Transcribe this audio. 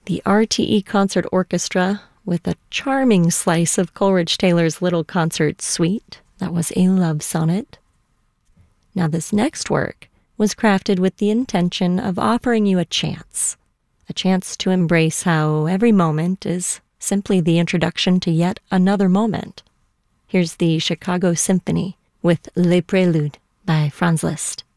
the RTE Concert Orchestra with a charming slice of Coleridge Taylor's Little Concert Suite. That was a love sonnet. Now this next work was crafted with the intention of offering you a chance to embrace how every moment is simply the introduction to yet another moment. Here's the Chicago Symphony with Les Préludes by Franz Liszt.